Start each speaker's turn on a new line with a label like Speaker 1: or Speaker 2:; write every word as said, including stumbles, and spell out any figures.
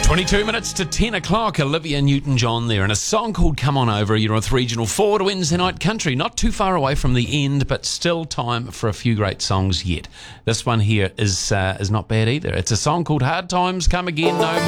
Speaker 1: twenty-two minutes to ten o'clock, Olivia Newton-John there, and a song called Come On Over. You're with Regional four to Wednesday Night Country. Not too far away from the end, but still time for a few great songs yet. This one here is uh, is not bad either. It's a song called Hard Times Come Again No